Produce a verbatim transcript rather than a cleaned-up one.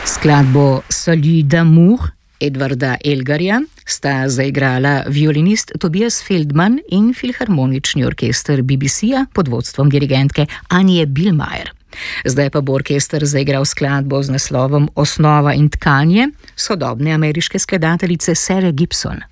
Skladbo Salut d'amour Edvarda Elgarja sta zaigrala violinist Tobias Feldman in filharmonični orkester B B C-ja pod vodstvom dirigentke Anje Billmeier. Zdaj pa bo orkester zaigral skladbo z naslovom Osnova in tkanje sodobne ameriške skladateljice Sarah Gibson.